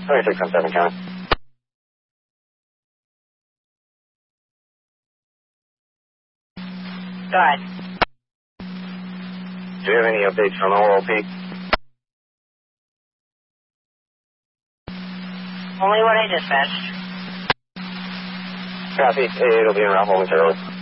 26 on 7 count. Go ahead. Do you have any updates from Oral Peak? Only what I dispatched. Copy. It'll be in route momentarily.